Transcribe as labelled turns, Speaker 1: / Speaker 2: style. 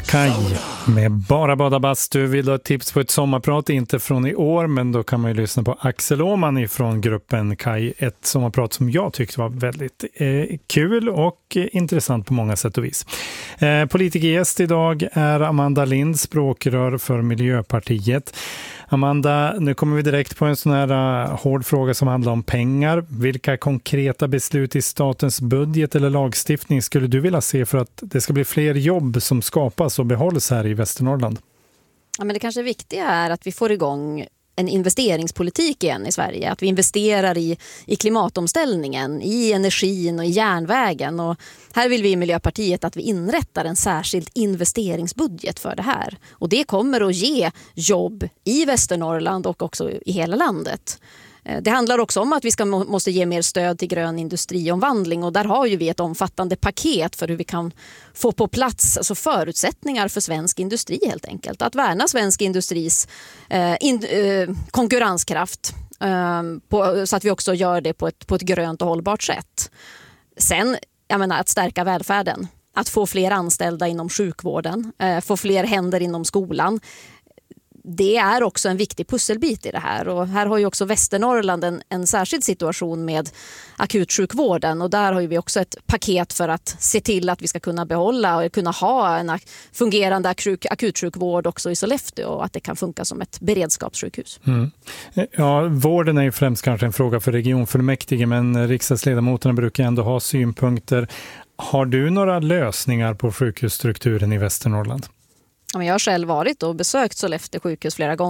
Speaker 1: Kaj med Bara bada bastu. Vill du ha tips på ett sommarprat, inte från i år, men då kan man ju lyssna på Axel Åhman ifrån gruppen Kaj. Ett sommarprat som jag tyckte var väldigt kul och intressant på många sätt och vis. Politikergäst idag är Amanda Lind, språkrör för Miljöpartiet. Amanda, nu kommer vi direkt på en sån här hård fråga som handlar om pengar. Vilka konkreta beslut i statens budget eller lagstiftning skulle du vilja se för att det ska bli fler jobb som skapas och behålls här i Västernorrland?
Speaker 2: Ja, men det kanske viktiga är att vi får igång en investeringspolitik igen i Sverige. Att vi investerar i klimatomställningen, i energin och i järnvägen. Och här vill vi i Miljöpartiet att vi inrättar en särskild investeringsbudget för det här. Och det kommer att ge jobb i Västernorrland och också i hela landet. Det handlar också om att vi måste ge mer stöd till grön industriomvandling, och där har ju vi ett omfattande paket för hur vi kan få på plats alltså förutsättningar för svensk industri helt enkelt. Att värna svensk industris konkurrenskraft så att vi också gör det på ett grönt och hållbart sätt. Sen, att stärka välfärden, att få fler anställda inom sjukvården, få fler händer inom skolan. Det är också en viktig pusselbit i det här, och här har ju också Västernorrland en särskild situation med akutsjukvården, och där har ju vi också ett paket för att se till att vi ska kunna behålla och kunna ha en fungerande akutsjukvård också i Sollefteå, och att det kan funka som ett beredskapssjukhus.
Speaker 1: Mm. Ja, vården är ju främst kanske en fråga för regionfullmäktige, men riksdagsledamoterna brukar ändå ha synpunkter. Har du några lösningar på sjukhusstrukturen i Västernorrland?
Speaker 2: Jag har själv varit och besökt Sollefteå sjukhus flera gånger.